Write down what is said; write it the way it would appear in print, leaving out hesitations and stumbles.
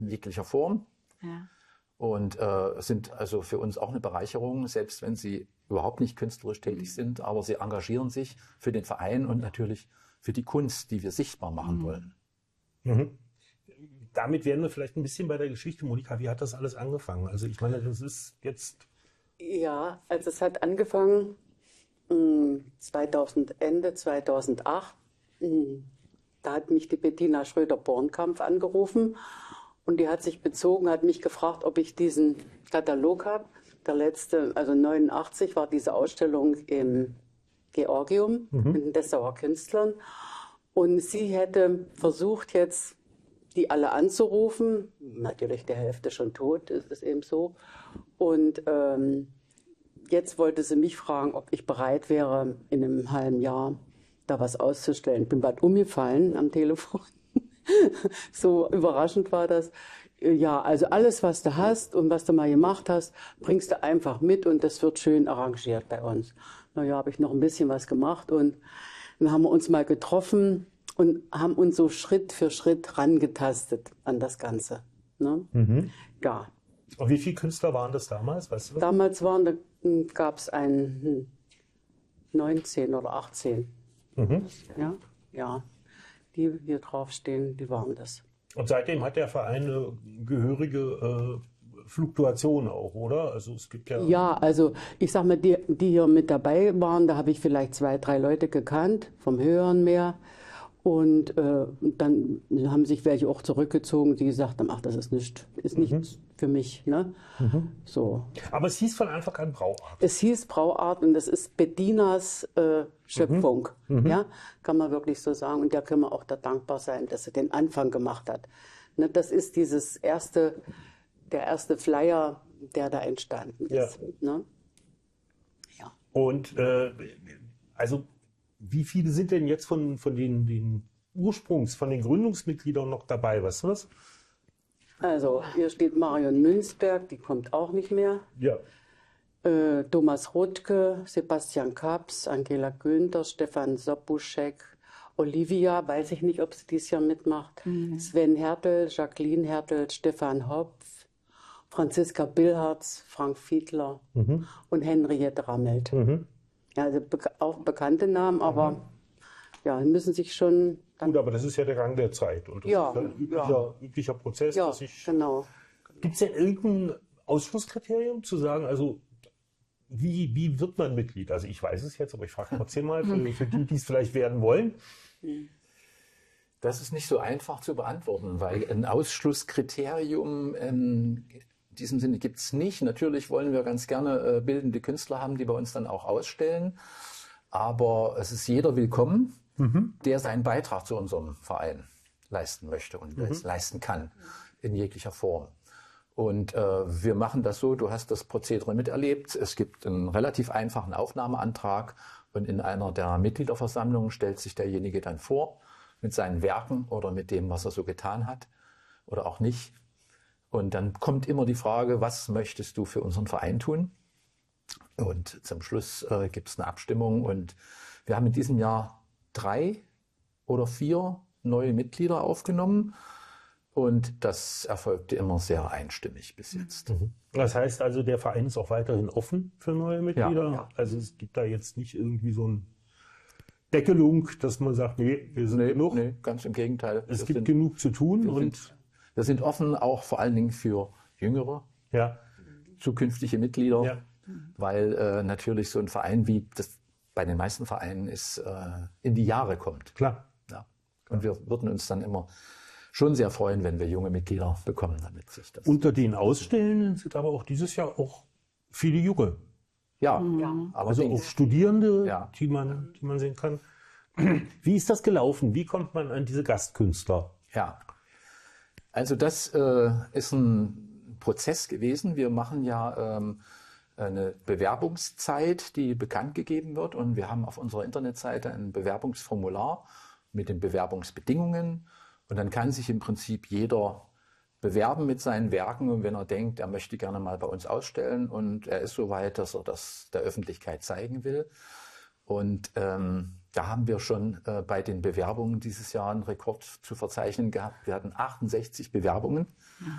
in jeglicher Form. Ja. Und sind also für uns auch eine Bereicherung, selbst wenn sie überhaupt nicht künstlerisch tätig sind, aber sie engagieren sich für den Verein und natürlich für die Kunst, die wir sichtbar machen wollen. Mhm. Damit wären wir vielleicht ein bisschen bei der Geschichte. Monika, wie hat das alles angefangen? Also ich meine, das ist jetzt... Ja, also es hat angefangen Ende 2008. Da hat mich die Bettina Schröder-Bornkampf angerufen und die hat sich bezogen, hat mich gefragt, ob ich diesen Katalog habe. Der letzte, also 89, war diese Ausstellung im Georgium mit den Dessauer Künstlern. Und sie hätte versucht, jetzt die alle anzurufen. Natürlich die Hälfte schon tot, ist es eben so. Und jetzt wollte sie mich fragen, ob ich bereit wäre, in einem halben Jahr da was auszustellen. Ich bin bald umgefallen am Telefon. So überraschend war das. Ja, also alles, was du hast und was du mal gemacht hast, bringst du einfach mit und das wird schön arrangiert bei uns. Naja, habe ich noch ein bisschen was gemacht und dann haben wir uns mal getroffen und haben uns so Schritt für Schritt rangetastet an das Ganze. Ne? Ja. Und wie viele Künstler waren das damals? Weißt du das? Damals gab es 19 oder 18. Ja, ja, die hier draufstehen, die waren das. Und seitdem hat der Verein eine gehörige Fluktuation auch, oder? Also es gibt ja... Ja, also ich sag mal, die hier mit dabei waren, da habe ich vielleicht 2, 3 Leute gekannt, vom Hören mehr. Und dann haben sich welche auch zurückgezogen, die gesagt haben, ach, das ist nicht für mich. Ne? So. Aber es hieß von Anfang an Brauart. Es hieß Brauart und das ist Bettinas Schöpfung. Ja? Kann man wirklich so sagen. Und der können wir auch da dankbar sein, dass er den Anfang gemacht hat. Ne? Das ist der erste Flyer, der da entstanden ist. Ja. Ne? Ja. Und also wie viele sind denn jetzt von den von den Gründungsmitgliedern noch dabei? Weißt du das? Also hier steht Marion Münzberg, die kommt auch nicht mehr. Ja. Thomas Rothke, Sebastian Kaps, Angela Günther, Stefan Sobuschek, Olivia, weiß ich nicht, ob sie dieses Jahr mitmacht, Sven Hertel, Jacqueline Hertel, Stefan Hopf, Franziska Billhartz, Frank Fiedler und Henriette Rammelt. Ja, also auch bekannte Namen, aber ja, müssen sich schon... Gut, aber das ist ja der Gang der Zeit und das ist ein üblicher Prozess. Ja, genau. Gibt es denn irgendein Ausschlusskriterium zu sagen, also wie wird man Mitglied? Also ich weiß es jetzt, aber ich frage trotzdem mal für die es vielleicht werden wollen. Das ist nicht so einfach zu beantworten, weil ein Ausschlusskriterium in diesem Sinne gibt es nicht. Natürlich wollen wir ganz gerne bildende Künstler haben, die bei uns dann auch ausstellen. Aber es ist jeder willkommen, der seinen Beitrag zu unserem Verein leisten möchte und leisten kann in jeglicher Form. Und wir machen das so, du hast das Prozedere miterlebt. Es gibt einen relativ einfachen Aufnahmeantrag und in einer der Mitgliederversammlungen stellt sich derjenige dann vor mit seinen Werken oder mit dem, was er so getan hat oder auch nicht. Und dann kommt immer die Frage, was möchtest du für unseren Verein tun? Und zum Schluss gibt es eine Abstimmung und wir haben in diesem Jahr 3 oder 4 neue Mitglieder aufgenommen und das erfolgte immer sehr einstimmig bis jetzt. Das heißt also, der Verein ist auch weiterhin offen für neue Mitglieder? Ja. Also es gibt da jetzt nicht irgendwie so eine Deckelung, dass man sagt, nee, wir sind genug. Nee, ganz im Gegenteil. Es gibt genug zu tun wir sind offen auch vor allen Dingen für jüngere, zukünftige Mitglieder, weil natürlich so ein Verein wie das bei den meisten Vereinen ist, in die Jahre kommt. Klar. Ja. Und wir würden uns dann immer schon sehr freuen, wenn wir junge Mitglieder bekommen, damit sich das... Unter den Ausstellenden sind aber auch dieses Jahr auch viele Junge. Ja, aber also auch Studierende, Ja. die man sehen kann. Wie ist das gelaufen? Wie kommt man an diese Gastkünstler? Ja, also das ist ein Prozess gewesen. Wir machen ja eine Bewerbungszeit, die bekannt gegeben wird. Und wir haben auf unserer Internetseite ein Bewerbungsformular mit den Bewerbungsbedingungen. Und dann kann sich im Prinzip jeder bewerben mit seinen Werken. Und wenn er denkt, er möchte gerne mal bei uns ausstellen und er ist so weit, dass er das der Öffentlichkeit zeigen will. Und da haben wir schon bei den Bewerbungen dieses Jahr einen Rekord zu verzeichnen gehabt. Wir hatten 68 Bewerbungen.